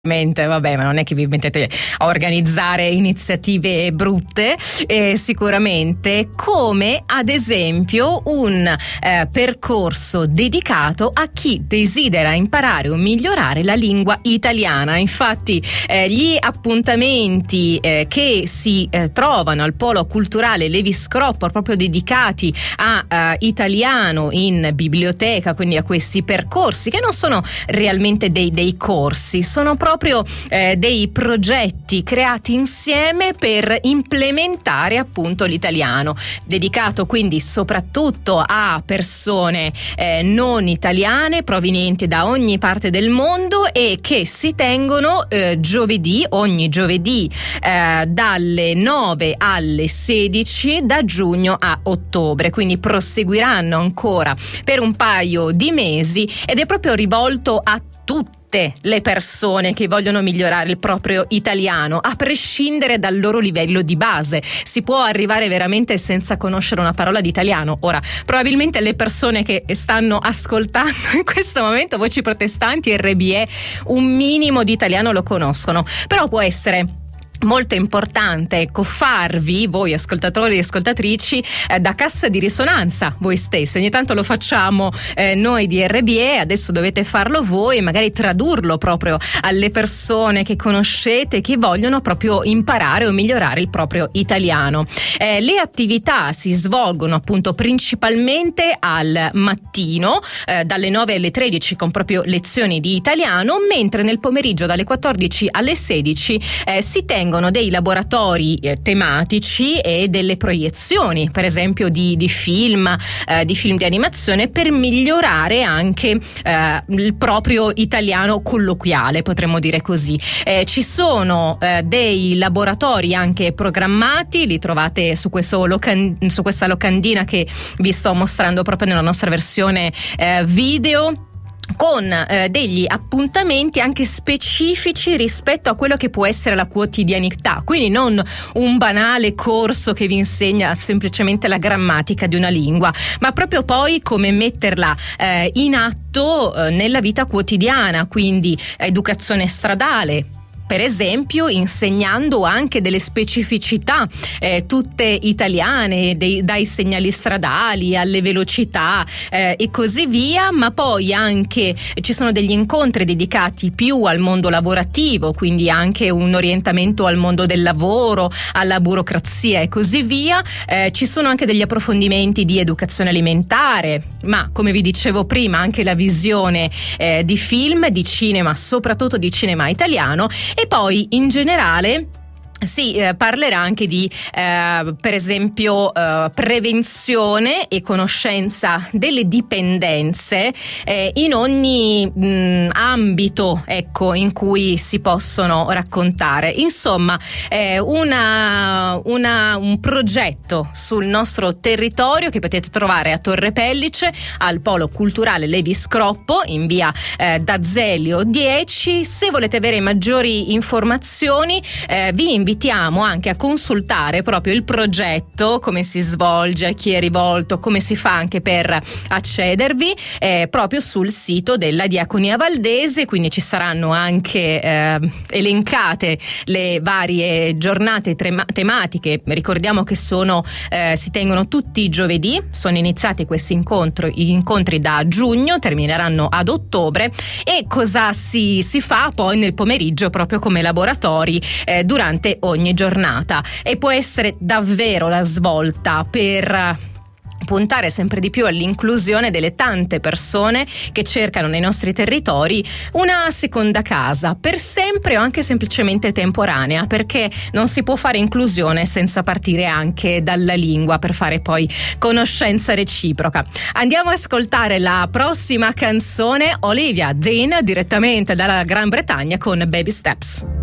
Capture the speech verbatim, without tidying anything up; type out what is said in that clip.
Vabbè, ma non è che vi mettete a organizzare iniziative brutte, eh, sicuramente, come ad esempio un eh, percorso dedicato a chi desidera imparare o migliorare la lingua italiana. Infatti eh, gli appuntamenti eh, che si eh, trovano al Polo Culturale Levi Scroppo, proprio dedicati a eh, italiano in biblioteca, quindi a questi percorsi che non sono realmente dei, dei corsi, sono proprio proprio eh, dei progetti creati insieme per implementare appunto l'italiano, dedicato quindi soprattutto a persone eh, non italiane provenienti da ogni parte del mondo e che si tengono eh, giovedì, ogni giovedì eh, dalle nove alle sedici da giugno a ottobre, quindi proseguiranno ancora per un paio di mesi ed è proprio rivolto a tutti le persone che vogliono migliorare il proprio italiano, a prescindere dal loro livello di base. Si può arrivare veramente senza conoscere una parola di italiano. Ora, probabilmente le persone che stanno ascoltando in questo momento, Voci Protestanti, R B E, un minimo di italiano lo conoscono, però può essere molto importante, ecco, farvi, voi ascoltatori e ascoltatrici, eh, da cassa di risonanza voi stessi. Ogni tanto lo facciamo eh, noi di R B E, adesso dovete farlo voi e magari tradurlo proprio alle persone che conoscete, che vogliono proprio imparare o migliorare il proprio italiano. Eh, le attività si svolgono appunto principalmente al mattino, eh, dalle nove alle tredici, con proprio lezioni di italiano, mentre nel pomeriggio dalle quattordici alle sedici eh, si tengono dei laboratori eh, tematici e delle proiezioni, per esempio di, di film, eh, di film di animazione, per migliorare anche eh, il proprio italiano colloquiale, potremmo dire così. Eh, ci sono eh, dei laboratori anche programmati, li trovate su, questo locan- su questa locandina che vi sto mostrando proprio nella nostra versione eh, video, con eh, degli appuntamenti anche specifici rispetto a quello che può essere la quotidianità, quindi non un banale corso che vi insegna semplicemente la grammatica di una lingua, ma proprio poi come metterla eh, in atto eh, nella vita quotidiana, quindi educazione stradale, per esempio, insegnando anche delle specificità eh, tutte italiane, dei, dai segnali stradali alle velocità eh, e così via, ma poi anche ci sono degli incontri dedicati più al mondo lavorativo, quindi anche un orientamento al mondo del lavoro, alla burocrazia e così via. Eh, ci sono anche degli approfondimenti di educazione alimentare, ma come vi dicevo prima anche la visione eh, di film, di cinema, soprattutto di cinema italiano. E poi in generale si eh, parlerà anche di eh, per esempio eh, prevenzione e conoscenza delle dipendenze eh, in ogni mh, ambito, ecco, in cui si possono raccontare. Insomma, eh, una, una, un progetto sul nostro territorio che potete trovare a Torre Pellice, al Polo Culturale Levi Scroppo, in via eh, D'Azeglio dieci. Se volete avere maggiori informazioni, eh, vi invito invitiamo anche a consultare proprio il progetto, come si svolge, a chi è rivolto, come si fa anche per accedervi, eh, proprio sul sito della Diaconia Valdese. Quindi ci saranno anche eh, elencate le varie giornate trema- tematiche. Ricordiamo che sono eh, si tengono tutti i giovedì, sono iniziati questi incontri, incontri da giugno, termineranno ad ottobre. E cosa si, si fa poi nel pomeriggio proprio come laboratori eh, durante ogni giornata, e può essere davvero la svolta per puntare sempre di più all'inclusione delle tante persone che cercano nei nostri territori una seconda casa per sempre o anche semplicemente temporanea, perché non si può fare inclusione senza partire anche dalla lingua per fare poi conoscenza reciproca. Andiamo a ascoltare la prossima canzone, Olivia Dean, direttamente dalla Gran Bretagna con Baby Steps.